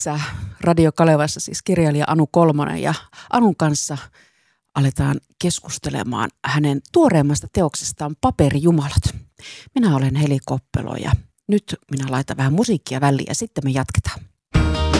Radio Kalevassa siis kirjailija Anu Kolmonen, ja Anun kanssa aletaan keskustelemaan hänen tuoreimmasta teoksestaan Paperijumalat. Minä olen Heli Koppelo ja nyt minä laitan vähän musiikkia väliin ja sitten me jatketaan.